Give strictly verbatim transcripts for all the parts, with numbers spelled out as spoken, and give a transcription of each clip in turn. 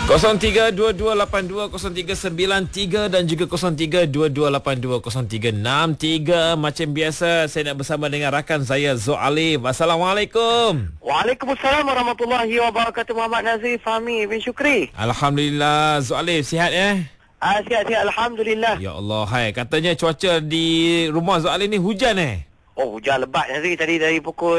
kosong tiga dua dua lapan dua kosong tiga sembilan tiga dan juga kosong tiga dua dua lapan dua kosong tiga enam tiga. Macam biasa saya nak bersama dengan rakan saya Zul Alif. Assalamualaikum. Waalaikumsalam warahmatullahi wabarakatuh. Muhammad Nazri Fahmi bin Syukri. Alhamdulillah. Zul Alif sihat ya? Ah, sihat-sihat alhamdulillah. Ya Allah, hai. Katanya cuaca di rumah Zul Alif ni hujan eh? Oh, hujan lebat Nazri tadi dari pukul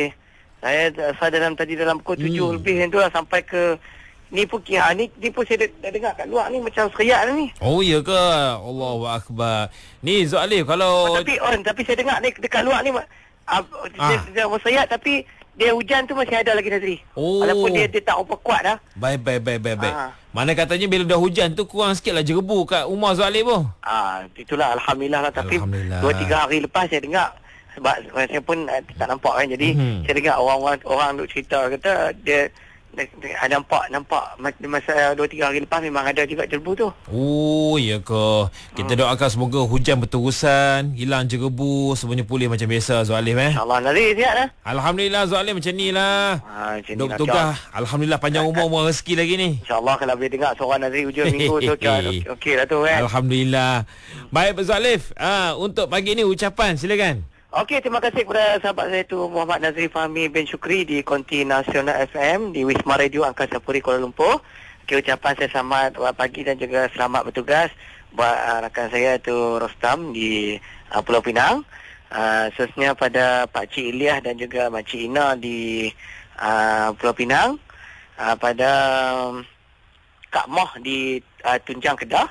saya saya dalam tadi dalam pukul Hmm. tujuh lebih tu lah sampai ke ni pun kira ni, ni pun saya dah dengar kat luar ni macam seriak ni. Oh ya ke? Allahu akbar. Ni Zul Alif kalau Oh, tapi on tapi saya dengar ni dekat luar ni uh, Ah. dia, dia seriak tapi dia hujan tu masih ada lagi Nazri. Oh. Walaupun dia dia tak apa kuat dah. baik baik baik baik baik. Ah. Mana katanya bila dah hujan tu kurang sikitlah jerebu kat rumah Zul Alif tu. Ah, itulah alhamdulillah lah, tapi Alhamdulillah. dua tiga hari lepas saya dengar sebab saya pun uh, tak nampak kan, jadi Mhm. saya dengar orang-orang orang duk cerita kata dia ada nampak nampak masa dua tiga hari lepas memang ada juga jerebu tu. Oh, ya ke? Kita doakan semoga hujan berterusan, hilang jerebu, semuanya pulih macam biasa Zul Alif eh. InsyaAllah Nazri sihat lah. Alhamdulillah Zul Alif macam ni lah. Ha, macam ni Duk lah, bertugas. Alhamdulillah panjang umur umur rezeki lagi ni. InsyaAllah kalau boleh dengar suara Nazri hujung minggu tu kan. Okey okay lah tu kan. Alhamdulillah. Baik Zul Alif, ah untuk pagi ni ucapan silakan. Okey, terima kasih kepada sahabat saya tu Muhammad Nazri Fahmi bin Syukri di Konti Nasional F M di Wisma Radio Angkasa Puri Kuala Lumpur. Okey, ucapan saya selamat pagi dan juga selamat bertugas buat uh, rakan saya tu Rostam di uh, Pulau Pinang. Uh, Seterusnya pada Pak Cik Ilyas dan juga Mak Cik Ina di uh, Pulau Pinang. Uh, pada um, Kak Moh di uh, Tunjang Kedah.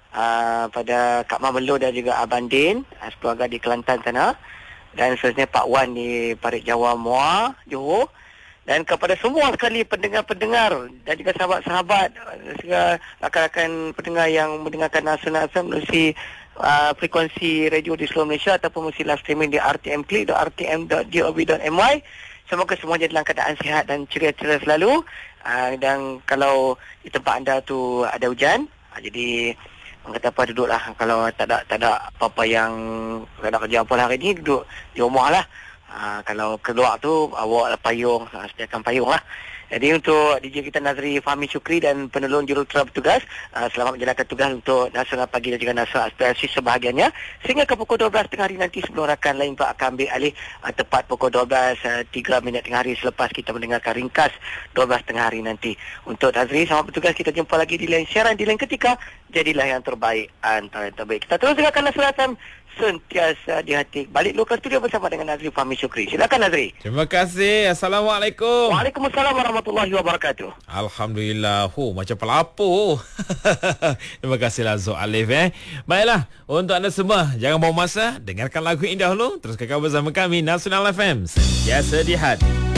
Uh, pada Kak Mah Melo dan juga Abang Din, uh, keluarga di Kelantan sana. Dan seterusnya Pak Wan di Parit Jawa Muar, Johor. Dan kepada semua sekali pendengar-pendengar dan juga sahabat-sahabat, segala rakan-rakan pendengar yang mendengarkan Nasional F M melalui uh, frekuensi radio di seluruh Malaysia ataupun melalui live streaming di r t m click dot r t m dot gov dot m y. Semoga semuanya dalam keadaan sihat dan ceria-ceria selalu. Uh, dan kalau di tempat anda tu ada hujan, uh, jadi orang kata apa, duduklah. Kalau tak ada tak ada apa-apa yang tak ada kerja apa lah hari ni, duduk di rumah lah. Ha, kalau keluar tu bawa payung, ha, sediakan payung lah. Jadi untuk D J kita Nazri Fahmi Syukri dan penolong juruterang bertugas, uh, selamat menjalankan tugas untuk Nasional Pagi dan juga Nasional Aspirasi sebahagiannya sehingga ke pukul dua belas tengah hari nanti, sebelum rakan lain pula akan ambil alih uh, tepat pukul dua belas tiga minit tengah hari selepas kita mendengarkan ringkas dua belas tengah hari nanti. Untuk Nazri, selamat bertugas. Kita jumpa lagi di lain siaran di lain ketika. Jadilah yang terbaik antara yang terbaik. Kita terus dengarkan Nasional F M sentiasa di hati. Balik lokal studio bersama dengan Nazri Fahmi Syukri. Silakan Nazri. Terima kasih. Assalamualaikum. Waalaikumsalam warahmatullahi wabarakatuh. Alhamdulillah. Huh, macam pelapor. Terima kasihlah Zul Alif eh. Baiklah, untuk anda semua jangan buang masa, dengarkan lagu ini dahulu. Terus kekal bersama kami Nasional F M sentiasa di hati.